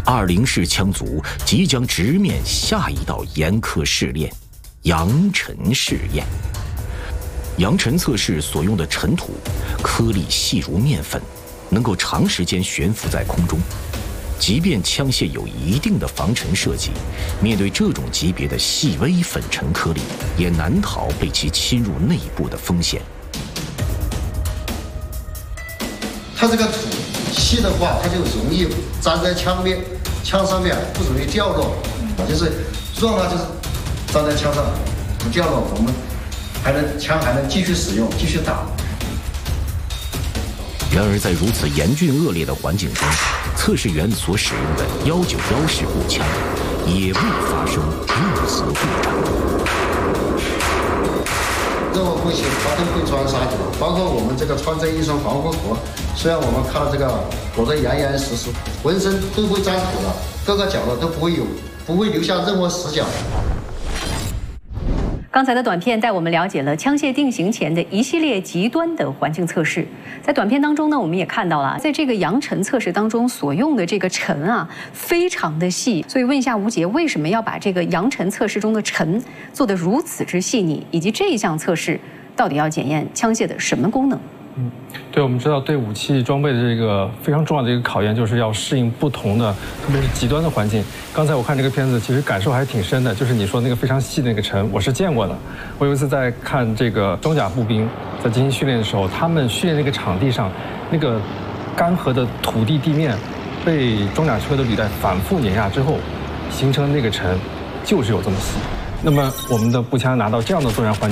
，20式枪族即将直面下一道严苛试炼——扬尘试验。扬尘测试所用的尘土颗粒细如面粉，能够长时间悬浮在空中。即便枪械有一定的防尘设计，面对这种级别的细微粉尘颗粒，也难逃被其侵入内部的风险。 它这个土细的话，它就容易粘在枪上面，不容易掉落。就是让它就是粘在枪上不掉落，我们枪还能继续使用，继续打。 然而，在如此严峻恶劣的环境中，测试员所使用的191式步枪也未发生任何故障。 任何会血，它都会穿杀头，包括我们这个穿这一身防护服，虽然我们看到这个裹得严严实实，浑身都会沾土的，各个角落都不会留下任何死角。 刚才的短片带我们了解了枪械定型前的一系列极端的环境测试。在短片当中呢，我们也看到了，在这个扬尘测试当中所用的这个尘啊，非常的细。所以问一下吴杰，为什么要把这个扬尘测试中的尘做得如此之细腻？以及这一项测试到底要检验枪械的什么功能？ 对，我们知道对武器装备的这个非常重要的一个考验，就是要适应不同的，特别是极端的环境。刚才我看这个片子，其实感受还挺深的，就是你说那个非常细的那个尘，我是见过的。我有一次在看这个装甲步兵在进行训练的时候，他们训练那个场地上，那个干涸的土地地面被装甲车的履带反复碾压之后，形成那个尘就是有这么细。那么我们的步枪拿到这样的作战环境。